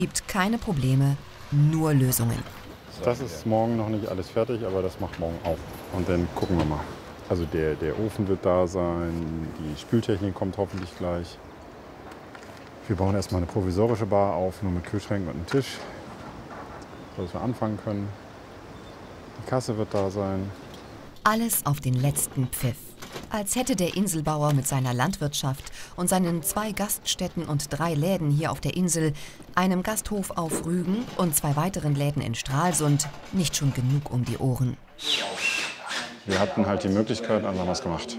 Gibt keine Probleme, nur Lösungen. Das ist morgen noch nicht alles fertig, aber das macht morgen auf. Und dann gucken wir mal. Also der Ofen wird da sein, die Spültechnik kommt hoffentlich gleich. Wir bauen erstmal eine provisorische Bar auf, nur mit Kühlschränken und einem Tisch, sodass wir anfangen können. Die Kasse wird da sein. Alles auf den letzten Pfiff. Als hätte der Inselbauer mit seiner Landwirtschaft und seinen 2 Gaststätten und 3 Läden hier auf der Insel, einem Gasthof auf Rügen und 2 weiteren Läden in Stralsund nicht schon genug um die Ohren. Wir hatten halt die Möglichkeit, also haben wir es gemacht.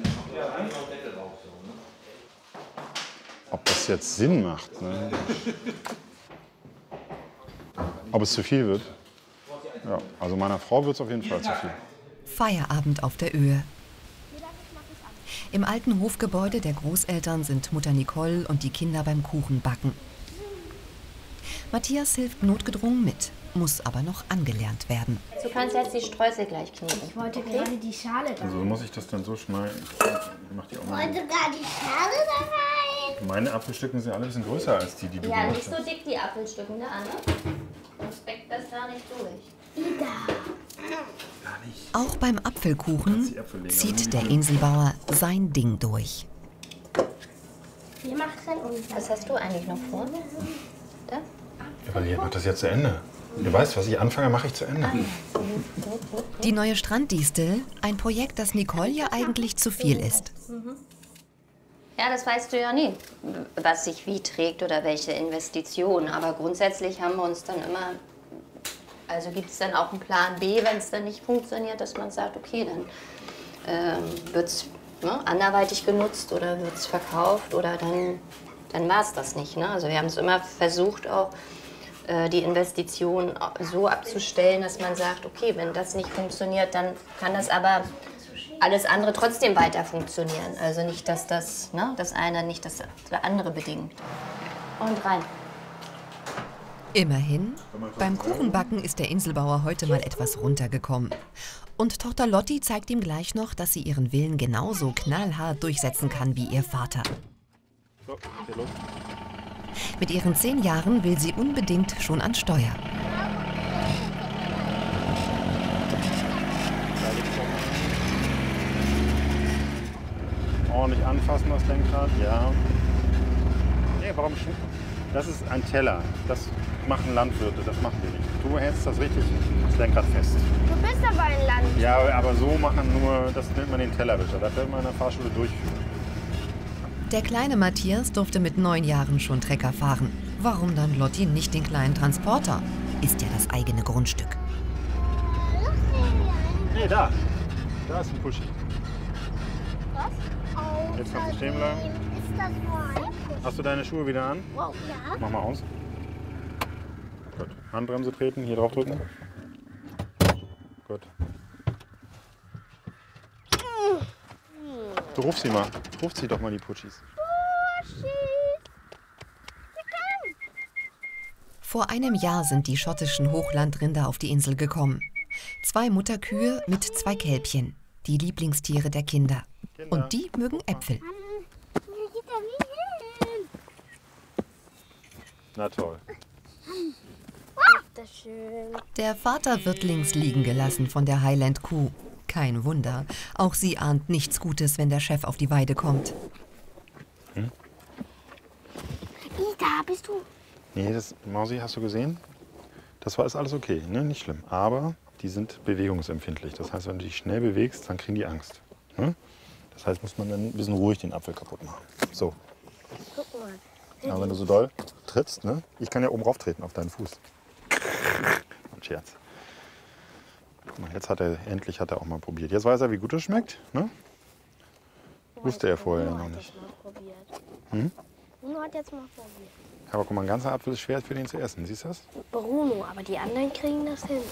Ob das jetzt Sinn macht, ne? Ob es zu viel wird? Ja, also meiner Frau wird es auf jeden Fall zu viel. Feierabend auf der Öhe. Im alten Hofgebäude der Großeltern sind Mutter Nicole und die Kinder beim Kuchenbacken. Matthias hilft notgedrungen mit, muss aber noch angelernt werden. Du kannst jetzt die Streusel gleich kneten. Ich wollte gerade die Schale da rein. Also muss ich das dann so schneiden? Ich mach die auch mal. Ich wollte gerade die Schale da rein. Meine Apfelstücken sind alle ein bisschen größer als die du Ja, gemacht nicht so hast. dick die Apfelstücken da, ne? Sonst backt das da nicht durch. Auch beim Apfelkuchen zieht der Inselbauer sein Ding durch. Ihr macht keinen Unfall. Was hast du eigentlich noch vor? Da? Ja, weil ihr macht das jetzt zu Ende. Du weißt, was ich anfange, mache ich zu Ende. Die neue Stranddistel, ein Projekt, das Nicole ja eigentlich zu viel ist. Ja, das weißt du ja nie, was sich wie trägt oder welche Investitionen. Aber grundsätzlich haben wir uns dann immer, also gibt es dann auch einen Plan B, wenn es dann nicht funktioniert, dass man sagt, okay, dann wird es anderweitig genutzt oder wird es verkauft oder dann war es das nicht. Ne? Also wir haben es immer versucht, auch die Investition so abzustellen, dass man sagt, okay, wenn das nicht funktioniert, dann kann das aber alles andere trotzdem weiter funktionieren. Also nicht, dass das eine nicht das andere bedingt. Und rein. Immerhin, beim Kuchenbacken ist der Inselbauer heute mal etwas runtergekommen. Und Tochter Lotti zeigt ihm gleich noch, dass sie ihren Willen genauso knallhart durchsetzen kann wie ihr Vater. So, geht los. Mit ihren 10 Jahren will sie unbedingt schon an Steuer. Ordentlich anfassen, das Lenkrad, ja. Nee, warum schon? Das ist ein Teller. Das machen Landwirte, das machen wir nicht. Du hältst das richtig, das Lenkrad fest. Du bist aber ein Land. Ja, aber so machen nur, das nennt man den Tellerwischer. Da wird man in der Fahrschule durchführen. Der kleine Matthias durfte mit 9 Jahren schon Trecker fahren. Warum dann Lotti nicht den kleinen Transporter? Ist ja das eigene Grundstück. Nee, da. Da ist ein Puschi. Was? Oh, Jetzt kannst du stehen bleiben. Ist das nur ein Kuss? Hast du deine Schuhe wieder an? Wow, ja. Mach mal aus. Gut. Handbremse treten, hier drauf drücken. Gut. Du rufst sie mal. Ruf sie doch mal, die Putschis. Vor einem Jahr sind die schottischen Hochlandrinder auf die Insel gekommen. 2 Mutterkühe mit 2 Kälbchen, die Lieblingstiere der Kinder. Und die mögen Äpfel. Na toll. Das ist schön. Der Vater wird links liegen gelassen von der Highland-Kuh. Kein Wunder, auch sie ahnt nichts Gutes, wenn der Chef auf die Weide kommt. Da bist du. Nee, das, Mausi, hast du gesehen? Das war ist alles okay, ne? Nicht schlimm. Aber die sind bewegungsempfindlich. Das heißt, wenn du dich schnell bewegst, dann kriegen die Angst. Ne? Das heißt, muss man dann ein bisschen ruhig den Apfel kaputt machen. So. Guck mal. Aber wenn du so doll trittst, ne? Ich kann ja oben rauf treten auf deinen Fuß. Ein Scherz. Guck mal, jetzt endlich hat er auch mal probiert. Jetzt weiß er, wie gut es schmeckt. Ne? Wusste er vorher noch nicht. Bruno hat jetzt mal probiert. Aber guck mal, ein ganzer Apfel ist schwer für den zu essen. Siehst du das? Bruno, aber die anderen kriegen das hin.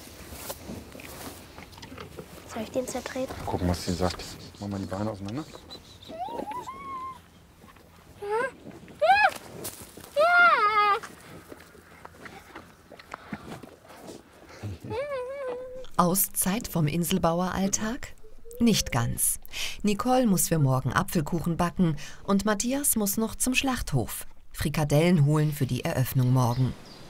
Soll ich den zertreten? Gucken, was sie sagt. Mach mal die Beine auseinander. Auszeit vom Inselbaueralltag? Nicht ganz. Nicole muss für morgen Apfelkuchen backen und Matthias muss noch zum Schlachthof. Frikadellen holen für die Eröffnung morgen.